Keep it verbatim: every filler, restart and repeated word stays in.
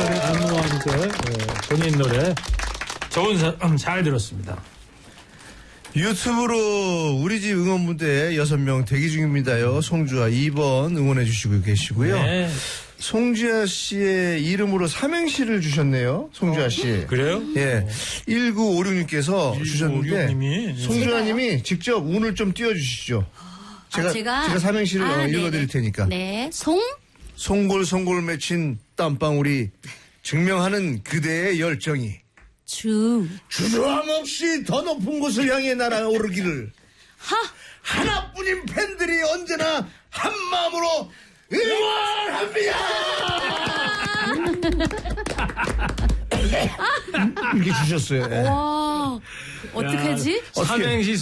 역할에 전무하는데 네, 본인 노래 좋은 사람 잘 들었습니다. 유튜브로 우리 집 응원무대 여섯 명 대기 중입니다요. 송주아 이 번 응원해 주시고 계시고요. 네. 송주아 씨의 이름으로 삼행시를 주셨네요. 송주아 씨. 어, 그래요? 예. 일구오육님께서 주셨는데 님이 송주아 님이 직접 운을 좀 띄워주시죠. 제가, 아, 제가? 제가 삼행시를 아, 읽어드릴 테니까. 네. 송? 송골송골 맺힌 땀방울이 증명하는 그대의 열정이 주. 주저함 없이 더 높은 곳을 향해 날아오르기를 하. 하나뿐인 팬들이 언제나 한 마음으로 응원합니다. 이렇게 주셨어요. 예. 와. 어떡하지? 삼행시